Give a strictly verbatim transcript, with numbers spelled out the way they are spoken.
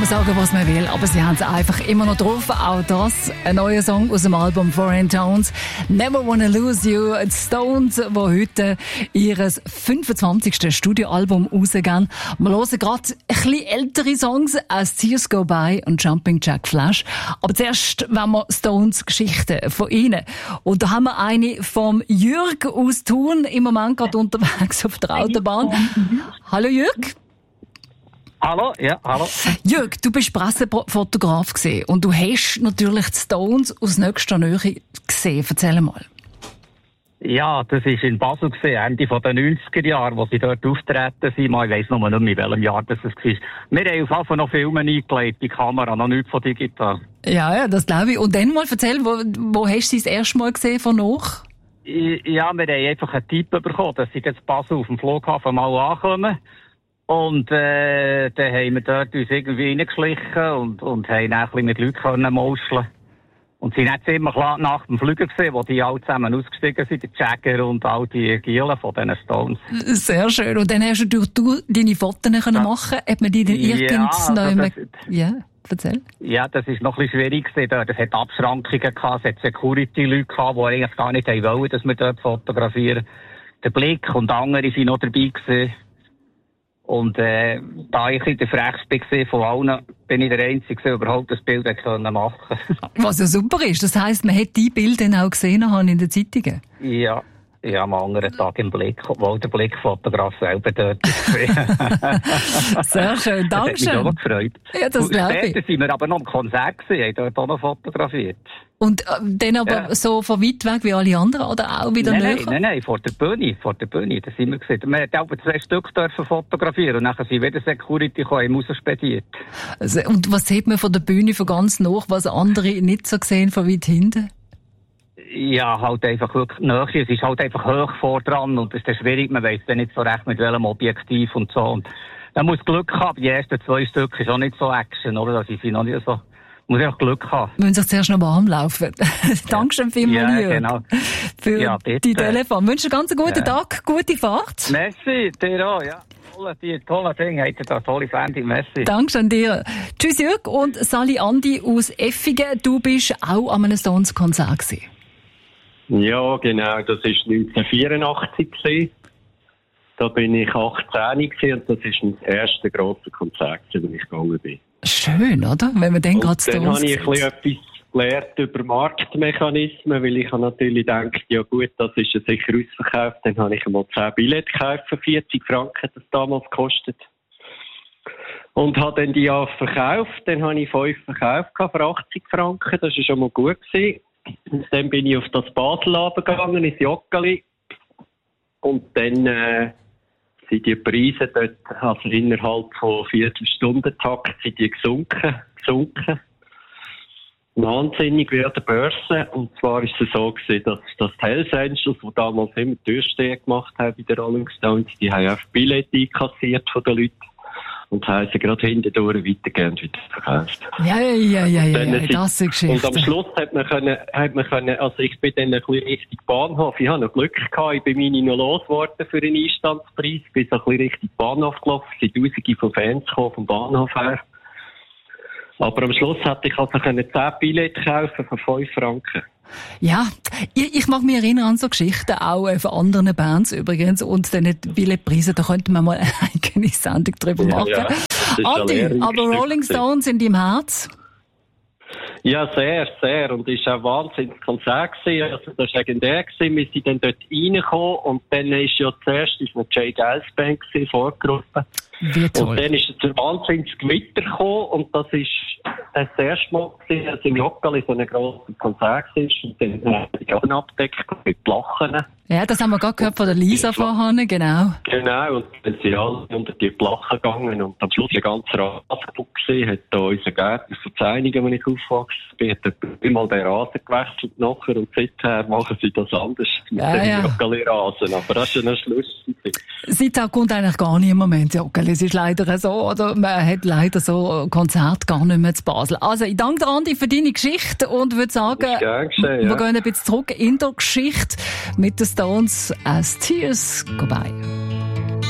man sagen, was man will, aber sie haben es einfach immer noch drauf. Auch das, ein neuer Song aus dem Album Foreign Tones. Never Wanna Lose You. Die Stones, die heute ihr fünfundzwanzigste Studioalbum rausgeben. Wir hören gerade ein bisschen ältere Songs als Tears Go By und Jumping Jack Flash. Aber zuerst wollen wir Stones Geschichten von ihnen. Und da haben wir eine vom Jürg aus Thun, im Moment gerade unterwegs auf der Autobahn. Hallo Jürg. Hallo, ja, hallo. Jürg, du bist Pressefotograf gesehen und du hast natürlich die Stones aus nächster Nähe gesehen. Erzähl mal. Ja, das war in Basel gesehen, Ende der neunziger Jahre, wo sie dort auftreten sind. Ich weiss noch nicht mehr, in welchem Jahr das war. Wir haben auf jeden Fall noch Filme eingelegt, die Kamera, noch nichts von digital. Ja, ja, das glaube ich. Und dann mal erzähl, wo, wo hast du sie das erste Mal gesehen von noch? Ja, wir haben einfach einen Tipp bekommen, dass sie jetzt Basel auf dem Flughafen mal ankommen. Und äh, dann haben wir dort uns irgendwie reingeschlichen und, und haben dann ein bisschen mit Leuten können mauscheln. Und sie sind nicht ziemlich nach dem Flüger gesehen, wo die alle zusammen ausgestiegen sind, der Jagger und all die Gielen von diesen Stones. Sehr schön. Und dann hast du durch du deine Fotos ja. machen. Hat man die dann irgendwann... Ja, ja, erzähl. Ja, das war noch ein bisschen schwierig gewesen. Es hat Abschrankungen gehabt, es hat Security-Leute gehabt, die eigentlich gar nicht wollen, dass wir dort fotografieren. Der Blick und andere sind noch dabei gewesen. Und äh, da ich in der Frechste war von allen, bin ich der Einzige, der überhaupt das Bild machen konnte. Was ja super ist. Das heisst, man hat die Bilder dann auch gesehen in den Zeitungen? Ja. Ja, am anderen Tag im Blick, obwohl der Blickfotograf selber dort ist. Sehr schön, danke schön. Das hat mich auch gefreut. Ja, das glaube ich. Später sind wir aber noch am Konzert gewesen, haben dort auch noch fotografiert. Und äh, dann aber ja. so von weit weg wie alle anderen oder auch wieder nein, näher? Nein, nein, nein, vor der Bühne, vor der Bühne, da sind wir gesehen. Wir haben aber zwei Stück dürfen fotografieren und nachher sind wieder Security gekommen, haben rausspediert. Also, und was sieht man von der Bühne von ganz nach, was andere nicht so sehen von weit hinten? Ja, halt einfach wirklich nahe. Es ist halt einfach hoch vor dran und es ist schwierig, man weiss dann nicht so recht mit welchem Objektiv und so. Und man muss Glück haben, die ersten zwei Stück ist auch nicht so Action, oder? Also, sie sind noch nicht so, muss auch Glück haben. Wir müssen sich zuerst noch warm laufen. Dankeschön vielmals, ja, genau. für ja, die Telefon. Ich wünsche einen ganz guten ja. Tag, gute Fahrt. Merci, dir auch, ja. Tolle, die tolle Dinge, habt ihr da tolle Sendung, merci. Dankeschön dir. Tschüss Jürg und Sally Andi aus Effigen. Du bist auch an einem Stones-Konzert gewesen. Ja, genau, das war neunzehnhundertvierundachtzig gewesen. Da bin ich achtzehn gewesen und das ist das erste grosse Konzert, wo ich gegangen bin. Schön, oder? Wenn man dann gerade Stones dann habe ich ein bisschen etwas gelernt über Marktmechanismen, weil ich habe natürlich gedacht, ja gut, das ist ja sicher ausverkauft. Dann habe ich einmal zehn Billette gekauft für vierzig Franken, hat das damals gekostet. Und habe dann die ja verkauft. Dann habe ich fünf verkauft für achtzig Franken. Das war schon mal gut gewesen. Und dann bin ich auf das Basel runtergegangen, ins Joggeli. Und dann äh, sind die Preise dort, also innerhalb von Viertelstundentakt, sind die gesunken, gesunken. Wahnsinnig wie an der Börse. Und zwar ist es so gewesen, dass, dass die Hells Angels, die damals immer die Türsteher gemacht haben bei den Rolling Stones, die haben auch Billette einkassiert von den Leuten. Und haben sie gerade hintendurch weitergehend wieder verkauft. Ja, ja, ja, ja, ja, ja das ist Geschichte. Und am Schluss hat man können, hat man können, also ich bin dann ein bisschen Richtung Bahnhof, ich habe noch Glück gehabt, ich bin meine noch losgeworden für einen Einstandspreis, bin so ein bisschen Richtung Bahnhof gelaufen, es sind Tausende von Fans gekommen vom Bahnhof her. Aber am Schluss hätte ich also zehn Billette kaufen für fünf Franken. Ja, ich, ich mag mich erinnern an so Geschichten, auch von anderen Bands übrigens, und dann die Billetpreise, da könnten wir mal eine eigene Sendung drüber machen. Ja, ja. Andi, aber Rolling Stones in deinem Herz? Ja, sehr, sehr. Und es war auch ein wahnsinniges Konzert gewesen. Also, das war legendär gewesen. Wir sind dann dort reingekommen und dann ist ja zuerst ist noch Jay Giles Band gewesen, Vorgruppe. Wie toll. Und dann ist es ein wahnsinniges Gewitter gekommen und das ist das erste Mal gewesen, als im Joggeli so ein grosses Konzert ist und dann haben wir die Garten abgedeckt mit Lachen. Ja, das haben wir gerade gehört von der Lisa vorhin, genau. Genau, und dann sind alle unter die Lachen gegangen und am Schluss der ganze Rasen gesehen, hat da unser Gärtner von Zeinigen, als ich aufgewachsen bin, hat immer den Rasen gewechselt nachher und seither machen sie das anders mit ja, dem ja. Joggeli-Rasen, aber das ist ja noch lustig. Seither kommt eigentlich gar nicht im Moment Joggeli, es ist leider so, oder man hat leider so Konzerte gar nicht mehr zu Basel. Also ich danke dir, Andi, für deine Geschichte und würde sagen, geschehen, ja. wir gehen ein bisschen zurück in der Geschichte mit den Stones as Tears Go By.